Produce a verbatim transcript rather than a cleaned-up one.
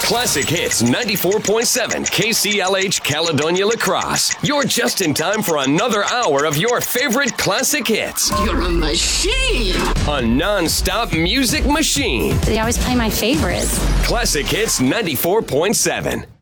Classic Hits ninety-four point seven K C L H Caledonia La Crosse. You're just in time for another hour of your favorite classic hits. You're a machine! A non-stop music machine. They always play my favorites. Classic Hits ninety-four point seven.